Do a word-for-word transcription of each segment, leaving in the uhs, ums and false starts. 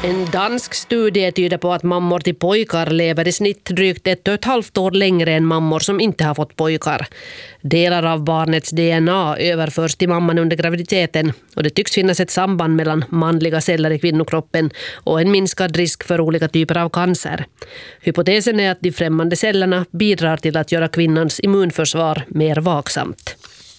En dansk studie tyder på att mammor till pojkar lever i snitt drygt ett och ett halvt år längre än mammor som inte har fått pojkar. Delar av barnets D N A överförs till mamman under graviditeten och det tycks finnas ett samband mellan manliga celler i kvinnokroppen och en minskad risk för olika typer av cancer. Hypotesen är att de främmande cellerna bidrar till att göra kvinnans immunförsvar mer vaksamt.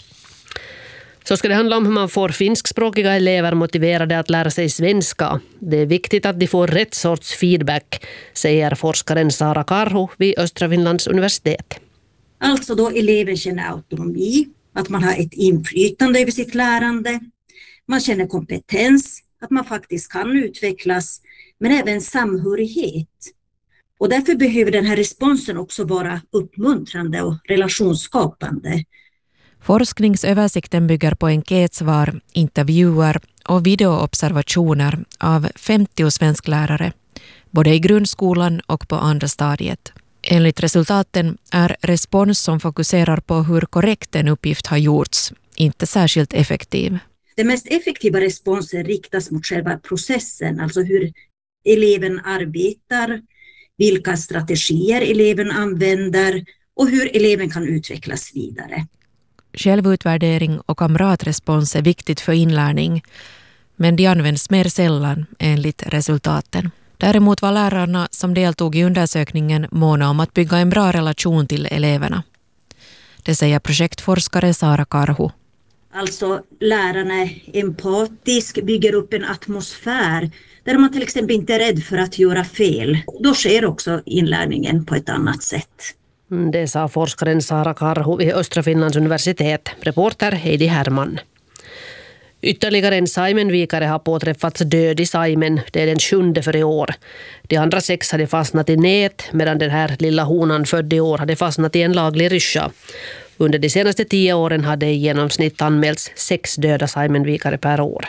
Så ska det handla om hur man får finskspråkiga elever motiverade att lära sig svenska. Det är viktigt att de får rätt sorts feedback, säger forskaren Sara Karhu vid Östra Finlands universitet. Alltså då eleven känner autonomi, att man har ett inflytande över sitt lärande. Man känner kompetens, att man faktiskt kan utvecklas, men även samhörighet. Och därför behöver den här responsen också vara uppmuntrande och relationsskapande. Forskningsöversikten bygger på enkätsvar, intervjuer och videoobservationer av femtio svensklärare, både i grundskolan och på andra stadiet. Enligt resultaten är respons som fokuserar på hur korrekt en uppgift har gjorts inte särskilt effektiv. Den mest effektiva responsen riktas mot själva processen, alltså hur eleven arbetar, vilka strategier eleven använder och hur eleven kan utvecklas vidare. Självutvärdering och kamratrespons är viktigt för inlärning, men de används mer sällan enligt resultaten. Däremot var lärarna som deltog i undersökningen måna om att bygga en bra relation till eleverna. Det säger projektforskare Sara Karhu. Alltså lärarna är empatisk, bygger upp en atmosfär där man till exempel inte är rädd för att göra fel. Då sker också inlärningen på ett annat sätt. Det sa forskaren Sara Karhu vid Östra Finlands universitet. Reporter Heidi Herman. Ytterligare en Saimenvikare har påträffats död i Saimen. Det är den sjunde för i år. De andra sex hade fastnat i nät medan den här lilla honan född i år hade fastnat i en laglig ryscha. Under de senaste tio åren hade i genomsnitt anmälts sex döda Saimenvikare per år.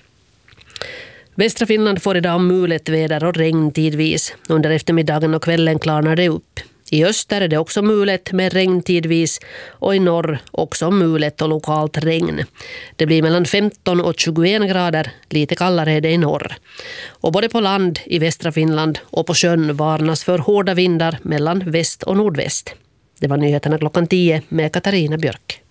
Västra Finland får idag mulet väder och regn tidvis. Under eftermiddagen och kvällen klarnar det upp. I öster är det också mulet med regn tidvis och i norr också mulet och lokalt regn. Det blir mellan femton och tjugoen grader, lite kallare är det i norr. Och både på land i västra Finland och på sjön varnas för hårda vindar mellan väst och nordväst. Det var nyheterna klockan tio med Katarina Björk.